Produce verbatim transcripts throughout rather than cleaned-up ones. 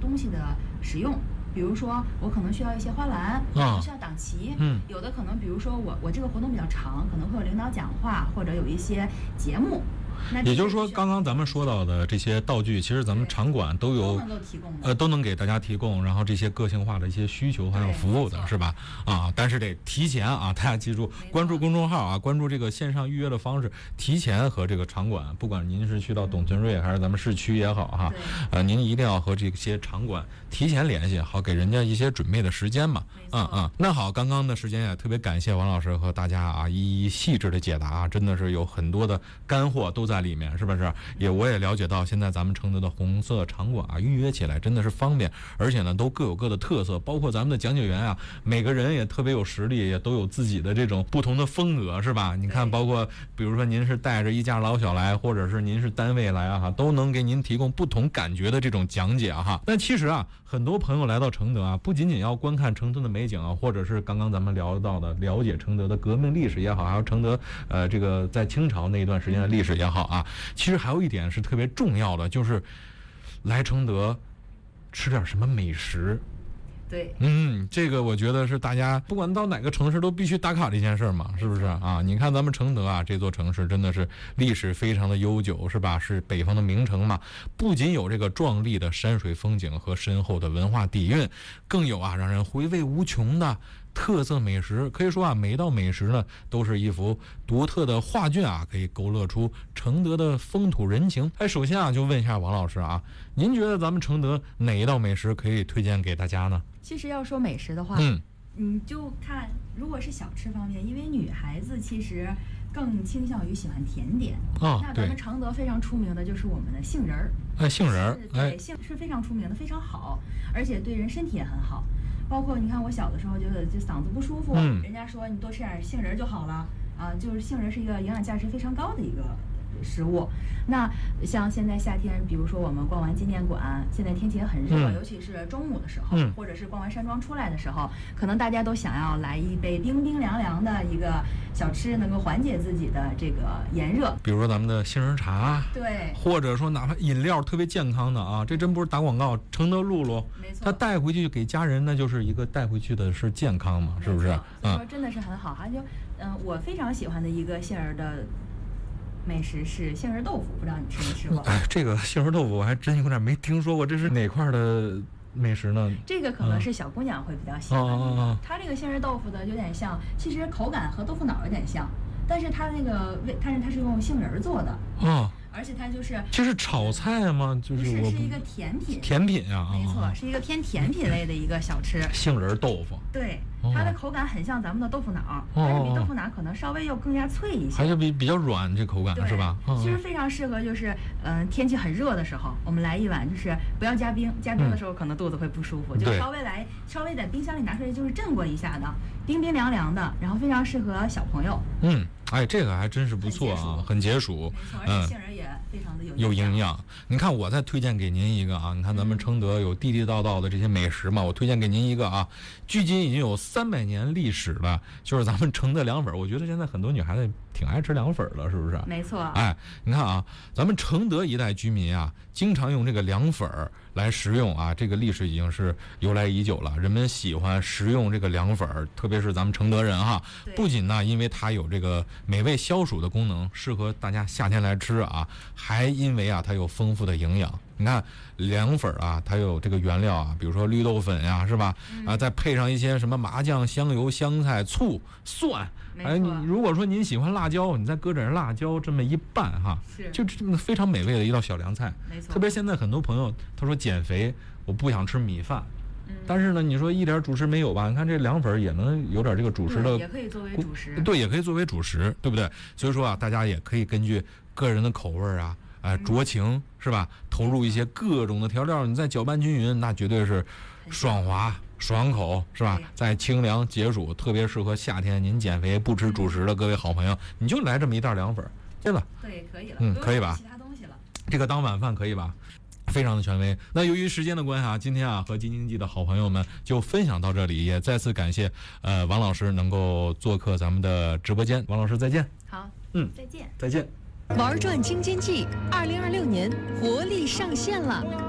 东西的使用。比如说，我可能需要一些花篮，啊、需要党旗，嗯，有的可能，比如说我我这个活动比较长，可能会有领导讲话，或者有一些节目。 也就是说，刚刚咱们说到的这些道具，其实咱们场馆都有， 都能够提供的， 呃，都能给大家提供。然后这些个性化的一些需求还有服务的，是吧？啊，但是得提前啊，大家记住，关注公众号啊，关注这个线上预约的方式，提前和这个场馆，不管您是去到董存瑞还是咱们市区也好哈，呃，您一定要和这些场馆提前联系，好给人家一些准备的时间嘛。嗯嗯，那好，刚刚的时间也特别感谢王老师和大家啊一一细致的解答啊，真的是有很多的干货都在里面，是不是？也我也了解到，现在咱们承德的红色场馆啊，预约起来真的是方便，而且呢都各有各的特色，包括咱们的讲解员啊，每个人也特别有实力，也都有自己的这种不同的风格，是吧？你看，包括比如说您是带着一家老小来，或者是您是单位来啊，哈，都能给您提供不同感觉的这种讲解啊，哈。那其实啊，很多朋友来到承德啊，不仅仅要观看承德的美景啊，或者是刚刚咱们聊到的了解承德的革命历史也好，还有承德呃这个在清朝那一段时间的历史也好啊，其实还有一点是特别重要的，就是来承德吃点什么美食。 对， 嗯，这个我觉得是大家不管到哪个城市都必须打卡的一件事嘛，是不是啊？你看咱们承德啊，这座城市真的是历史非常的悠久，是吧？是北方的名城嘛，不仅有这个壮丽的山水风景和深厚的文化底蕴，更有啊让人回味无穷的特色美食。可以说啊，每一道美食呢都是一幅独特的画卷啊，可以勾勒出承德的风土人情。哎，首先啊，就问一下王老师啊，您觉得咱们承德哪一道美食可以推荐给大家呢？ 其实要说美食的话，嗯，你就看如果是小吃方面，因为女孩子其实更倾向于喜欢甜点。 哦， 那咱们承德非常出名的就是我们的杏仁儿。 哎，杏仁儿， 对，杏是非常出名的，非常好，而且对人身体也很好。包括你看我小的时候就就嗓子不舒服，嗯、人家说你多吃点杏仁就好了啊，就是杏仁是一个营养价值非常高的一个食物。那像现在夏天，比如说我们逛完纪念馆，现在天气也很热，嗯、尤其是中午的时候，嗯、或者是逛完山庄出来的时候，可能大家都想要来一杯冰冰凉凉的一个小吃，能够缓解自己的这个炎热。 比如说咱们的杏仁茶， 对， 或者说哪怕饮料特别健康的啊，这真不是打广告，承德露露， 没错， 他带回去给家人，那就是一个带回去的是健康嘛，是不是？ 所以说真的是很好，还就嗯、呃，我非常喜欢的一个杏仁的美食是杏仁豆腐，不知道你吃没吃过？ 哎，这个杏仁豆腐我还真有点没听说过，这是哪块的美食呢？ 这个可能是小姑娘会比较喜欢的。嗯哦、它这个杏仁豆腐的有点像，其实口感和豆腐脑有点像，但是它那个味，但是它是用杏仁做的。 哦。 而且它就是， 这是炒菜吗？就是不是，是一个甜品。 甜品啊， 没错，是一个偏甜品类的一个小吃。 杏仁豆腐。 对，它的口感很像咱们的豆腐脑，但是比豆腐脑可能稍微又更加脆一些， 还是比比较软，这口感是吧？ 其实非常适合，就是嗯、呃，天气很热的时候，我们来一碗，就是不要加冰，加冰的时候可能肚子会不舒服，嗯、就稍微来，稍微在冰箱里拿出来，就是震过一下的，冰冰凉凉的，然后非常适合小朋友。 嗯。哎，这个还真是不错啊，很解暑， 没错，而且杏仁也非常的有有营养。你看，我再推荐给您一个啊，你看咱们承德有地地道道的这些美食嘛，我推荐给您一个啊，距今已经有三百年历史了，就是咱们承德凉粉。我觉得现在很多女孩子挺爱吃凉粉了，是不是？ 没错。 哎，你看啊，咱们承德一带居民啊，经常用这个凉粉来食用啊，这个历史已经是由来已久了。人们喜欢食用这个凉粉，特别是咱们承德人哈，不仅呢，因为它有这个美味消暑的功能，适合大家夏天来吃啊，还因为啊它有丰富的营养。你看凉粉啊，它有这个原料啊，比如说绿豆粉呀、啊，是吧？啊，再配上一些什么麻酱、香油、香菜、醋、蒜。哎，你如果说您喜欢辣椒，你再搁点辣椒这么一拌哈，就这么非常美味的一道小凉菜。 没错。 特别现在很多朋友他说减肥，我不想吃米饭。但是呢，你说一点主食没有吧？你看这凉粉也能有点这个主食的， 也可以作为主食， 对，也可以作为主食，对不对？所以说啊，大家也可以根据个人的口味啊，哎、呃，酌情是吧？投入一些各种的调料，你再搅拌均匀，那绝对是爽滑爽口，是吧？再清凉解暑，特别适合夏天您减肥不吃主食的各位好朋友，你就来这么一袋凉粉，对吧？ 对，可以了， 嗯，可以吧？ 其他东西了， 这个当晚饭可以吧？非常的权威。那由于时间的关系啊，今天啊和京津冀的好朋友们就分享到这里，也再次感谢呃王老师能够做客咱们的直播间。王老师再见。 好， 嗯， 再见， 再见。 玩转京津冀二零二六年活力上线了。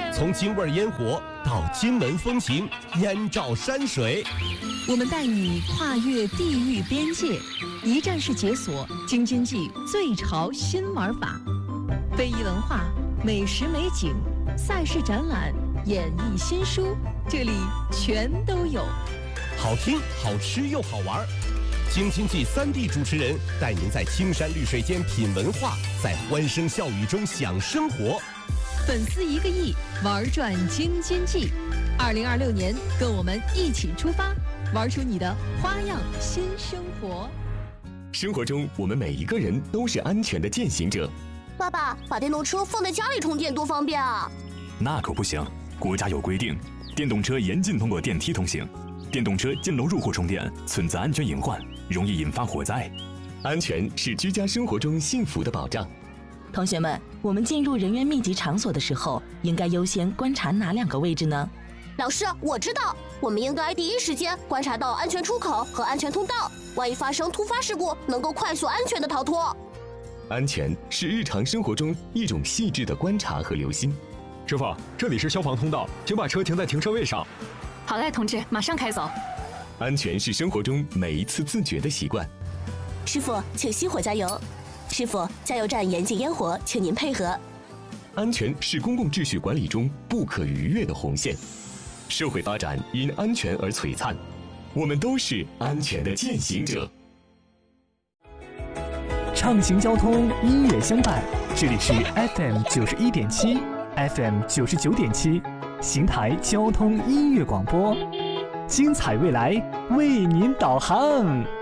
从京味烟火到金门风情，燕赵山水， 我们带你跨越地域边界，一站式解锁京津冀最潮新玩法，非遗文化、美食美景、赛事展览、演艺新书，这里全都有。 好听、好吃又好玩。京津冀三地主持人带您在青山绿水间品文化，在欢声笑语中享生活。 粉丝一个亿，玩转京津冀。二零二六年，跟我们一起出发，玩出你的花样新生活。 生活中，我们每一个人都是安全的践行者。 爸爸，把电动车放在家里充电多方便啊！ 那可不行，国家有规定，电动车严禁通过电梯通行。电动车进楼入户充电存在安全隐患，容易引发火灾。安全是居家生活中幸福的保障。 同学们，我们进入人员密集场所的时候，应该优先观察哪两个位置呢？ 老师，我知道，我们应该第一时间观察到安全出口和安全通道，万一发生突发事故，能够快速安全的逃脱。 安全是日常生活中一种细致的观察和留心。 师傅，这里是消防通道，请把车停在停车位上。 好嘞，同志，马上开走。 安全是生活中每一次自觉的习惯。 师傅，请熄火加油。师傅，加油站严禁烟火，请您配合。 安全是公共秩序管理中不可逾越的红线。社会发展因安全而璀璨，我们都是安全的践行者。 畅行交通，音乐相伴，这里是 F M 九十一点七 ，F M 九十九点七，邢台交通音乐广播，精彩未来为您导航。